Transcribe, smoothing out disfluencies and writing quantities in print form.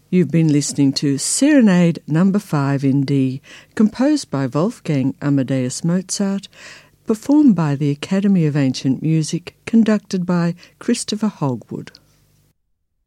You've been listening to Serenade No. 5 in D, composed by Wolfgang Amadeus Mozart, performed by the Academy of Ancient Music, conducted by Christopher Hogwood.